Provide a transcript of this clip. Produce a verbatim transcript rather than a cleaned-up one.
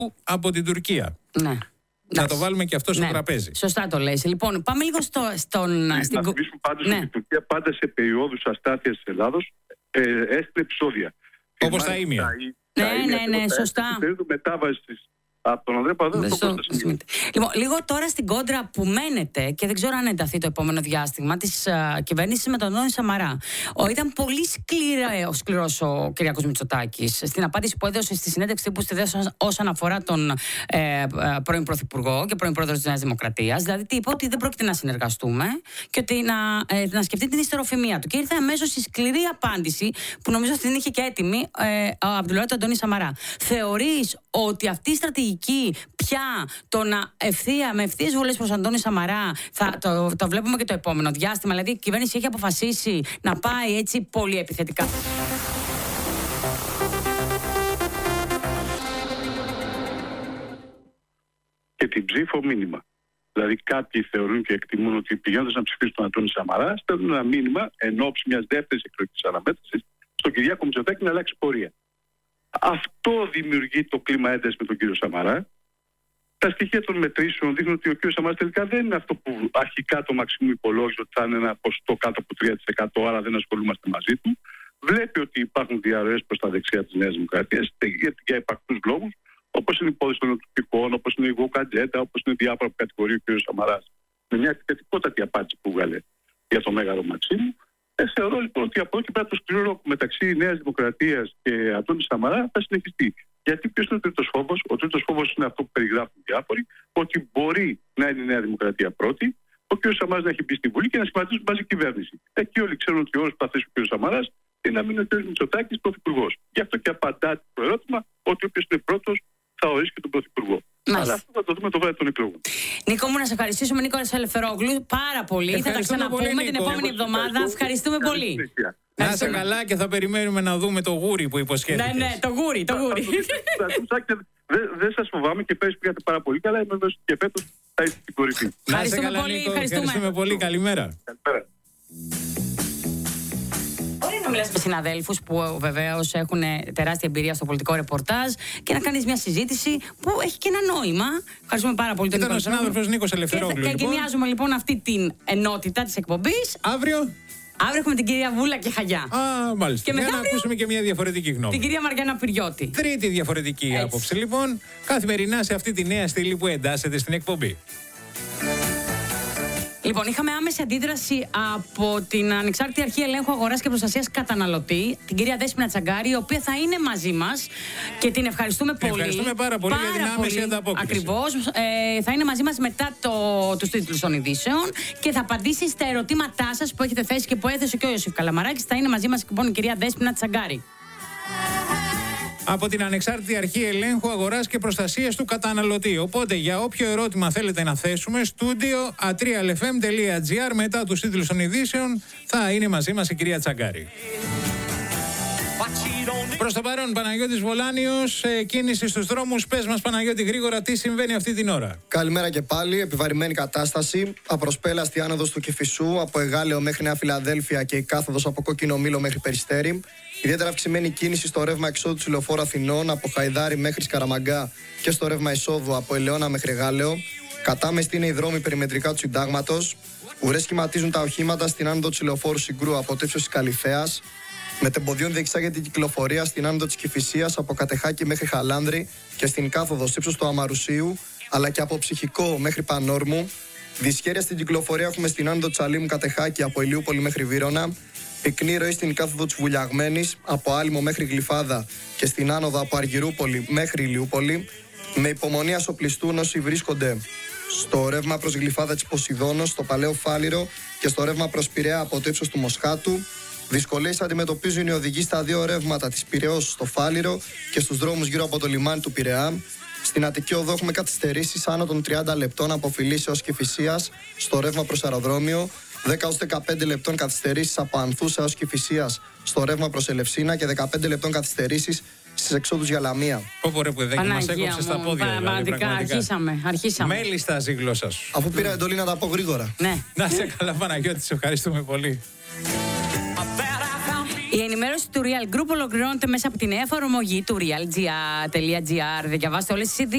από την Τουρκία. Ναι. Να το βάλουμε και αυτό στο ναι. τραπέζι. Σωστά το λες. Λοιπόν, πάμε λίγο στο, στον... Ναι, στην... Να θυμίσουμε πάντως ναι. ότι η Τουρκία πάντα σε περιόδους αστάθειας της Ελλάδος ε, έστειλε επεισόδια. Όπως τα ίμια. Ναι, ναι, ναι, σωστά. Στην περίοδο μετάβασης της από τον Ανδρέα Παπαδόπουλο στο Κώστα. Λοιπόν, λίγο τώρα στην κόντρα που μένετε και δεν ξέρω αν ενταθεί το επόμενο διάστημα της uh, κυβέρνησης με τον Αντώνη Σαμαρά. Ο, ήταν πολύ σκληρό, σκληρός ο Κυριάκος Μητσοτάκης στην απάντηση που έδωσε στη συνέντευξη που στη δέση όσον αφορά τον ε, πρώην Πρωθυπουργό και πρώην Πρόεδρο της Νέας Δημοκρατίας. Δηλαδή, τι είπε, ότι δεν πρόκειται να συνεργαστούμε και ότι να, ε, να σκεφτεί την ιστεροφημία του. Και ήρθε αμέσως η σκληρή απάντηση που νομίζω ότι την είχε και έτοιμη ε, από την πλευρά του Αντώνη Σαμαρά. Θεωρείς ότι αυτή η στρατηγική πια το να ευθεία, με ευθείες βολές προς Αντώνη Σαμαρά θα, το, το βλέπουμε και το επόμενο διάστημα? Δηλαδή η κυβέρνηση έχει αποφασίσει να πάει έτσι πολύ επιθετικά. Και την ψήφο μήνυμα. Δηλαδή κάποιοι θεωρούν και εκτιμούν ότι πηγαίνοντας να ψηφίσουν τον Αντώνη Σαμαρά στέλνουν ένα μήνυμα εν ώψη μιας δεύτερης εκλογικής αναμέτρησης στον Κυριάκο Μητσοτάκη να αλλάξει πορεία. Αυτό δημιουργεί το κλίμα έντασης με τον κύριο Σαμαρά. Τα στοιχεία των μετρήσεων δείχνουν ότι ο κύριος Σαμαράς τελικά δεν είναι αυτό που αρχικά το Μαξίμου υπολόγιζε, ότι θα είναι ένα ποσοστό κάτω από τρία τοις εκατό, άρα δεν ασχολούμαστε μαζί του. Βλέπει ότι υπάρχουν διαρροές προς τα δεξιά της Νέας Δημοκρατίας για υπαρκτούς λόγους, όπως είναι η υπόθεση των νοτυπικών, όπως είναι η Γουκατζέτα, όπως είναι διάφορα που κατηγορεί ο κύριος Σαμαράς. Με μια επιθετικότατη απάντηση που βγάλε για το Μέγαρο Μαξίμου. Ε, θεωρώ λοιπόν ότι από εκεί πέρα το σκληρό μεταξύ Νέας Δημοκρατίας και Αντώνη Σαμαρά θα συνεχιστεί. Γιατί ποιος είναι ο τρίτος φόβος? Ο τρίτος φόβος είναι αυτό που περιγράφουν διάφοροι, ότι μπορεί να είναι η Νέα Δημοκρατία πρώτη, ο κ. Σαμαράς να έχει μπει στη Βουλή και να σχηματίσουν μαζί κυβέρνηση. Εκεί όλοι ξέρουν ότι ο όρος που θα θέσει ο κ. Σαμαράς είναι να μείνει ο κ. Μητσοτάκης πρωθυπουργός. Γι' αυτό και απαντάτε το ερώτημα ότι όποιος είναι πρώτος θα ορίσει και τον πρωθυπουργό. Αλλά αυτό θα το δούμε το βράδυ των εκλογών. Νίκο μου, να σε ευχαριστήσουμε, Νίκο Ελευθερόγλου, πάρα πολύ. Θα τα ξαναπούμε πολύ, την επόμενη εβδομάδα. Ευχαριστούμε πολύ. Να είσαι καλά και θα περιμένουμε να δούμε το γούρι που υποσχέθηκες. Ναι, ναι, το γούρι, το γούρι. Δεν σας φοβάμαι και πέρυσι πήγατε πάρα πολύ καλά. Είμαι βέβαιος και φέτος θα είστε στην κορυφή. Να είσαι καλά, Νίκο. Ευχαριστούμε πολύ. Καλημέρα. Καλημέρα. Μπορεί να μιλάς με συναδέλφους που βεβαίως έχουν τεράστια εμπειρία στο πολιτικό ρεπορτάζ και να κάνεις μια συζήτηση που έχει και ένα νόημα. Ευχαριστούμε πάρα πολύ τον Νίκο. Ήταν ο συνάδελφος Νίκος Ελευθερόγλου. Και εγκαινιάζουμε λοιπόν αυτή την ενότητα της εκπομπής. Αύριο. Αύριο έχουμε την κυρία Βούλα και Χαγιά. Α, μάλιστα. Και για να ακούσουμε και μια διαφορετική γνώμη. Την κυρία Μαριάννα Πυριώτη. Τρίτη διαφορετική έτσι άποψη λοιπόν. Καθημερινά σε αυτή τη νέα στήλη που εντάσσεται στην εκπομπή. Λοιπόν, είχαμε άμεση αντίδραση από την Ανεξάρτητη Αρχή Ελέγχου Αγοράς και Προστασίας Καταναλωτή, την κυρία Δέσποινα Τσαγκάρη, η οποία θα είναι μαζί μας και την ευχαριστούμε πολύ. Ευχαριστούμε πάρα πολύ πάρα για την άμεση πολύ, ανταπόκριση. Ακριβώς. Ε, θα είναι μαζί μας μετά το, τους τίτλους των ειδήσεων και θα απαντήσει στα ερωτήματά σας που έχετε θέσει και που έθεσε και ο Ιωσήφ Καλαμαράκης. Θα είναι μαζί μας λοιπόν η κυρία Δέσποινα Τσαγκάρη. Από την Ανεξάρτητη Αρχή Ελέγχου Αγοράς και Προστασίας του Καταναλωτή. Οπότε για όποιο ερώτημα θέλετε να θέσουμε, στούντιο at real f m dot g r, μετά τους τίτλους των ειδήσεων θα είναι μαζί μας η κυρία Τσαγκάρη. Προς το παρόν, Παναγιώτης Βολάνιος, ε, κίνηση στους δρόμους. Πες μας, Παναγιώτη, γρήγορα τι συμβαίνει αυτή την ώρα. Καλημέρα και πάλι. Επιβαρημένη κατάσταση. Απροσπέλαστη άνοδος του Κηφισού από Εγάλεο μέχρι Νέα Φιλαδέλφια και η κάθοδος από Κόκκινο Μήλο μέχρι Περιστέρι. Ιδιαίτερα αυξημένη κίνηση στο ρεύμα εξόδου του Λεωφόρου Αθηνών από Χαϊδάρι μέχρι Σκαραμαγκά και στο ρεύμα εισόδου από Ελαιώνα μέχρι Εγάλεο. Κατάμεστη είναι οι δρόμοι περιμετρικά του Συντάγματος. Ουρές σχηματίζουν τα οχήματα στην άνοδο του Λεωφόρου Συγκρού από το ύψος της Καλυθέας. Μετεμποδίων διεξάγεται η κυκλοφορία στην άνοδο της Κηφισίας από Κατεχάκη μέχρι Χαλάνδρη και στην κάθοδο στο ύψος του Αμαρουσίου, αλλά και από Ψυχικό μέχρι Πανόρμου. Δυσχέρεια στην κυκλοφορία έχουμε στην άνοδο της Αλήμου Κατεχάκη από Ηλιούπολη μέχρι Βύρωνα. Πυκνή ροή στην κάθοδο της Βουλιαγμένης από Άλυμο μέχρι Γλυφάδα και στην άνοδο από Αργυρούπολη μέχρι Ηλιούπολη. Με υπομονή ασοπλιστούν όσοι βρίσκονται στο ρεύμα προς Γλυφάδα της Ποσειδώνος, στο Παλαιό Φάληρο και στο ρεύμα προς Πειραιά από το ύψος του Μοσχάτου. Δυσκολίες αντιμετωπίζουν οι οδηγοί στα δύο ρεύματα της Πειραιώς στο Φάληρο και στους δρόμους γύρω από το λιμάνι του Πειραιά. Στην Αττική Οδό έχουμε καθυστερήσεις άνω των τριάντα λεπτών από Φιλής έως Κηφισίας στο ρεύμα προς αεροδρόμιο, δέκα έως δεκαπέντε λεπτών καθυστερήσεις από Ανθούσα έως Κηφισίας στο ρεύμα προς Ελευσίνα και δεκαπέντε λεπτών καθυστερήσεις στις εξόδους για Λαμία. Πω ρε παιδάκι, μας έκοψε στα πόδια. Πραγματικά, δηλαδή, αρχίσαμε, αρχίσαμε. Μέλιστα η γλώσσα σου. Αφού πήρα εντολή να τα πω γρήγορα. Ναι. Να σε καλά, Παναγιώτη, σε ευχαριστούμε πολύ. Η ενημέρωση δράση του Real Group ολοκληρώνεται μέσα από τη νέα εφαρμογή του realgia.gr. Διαβάστε όλες τις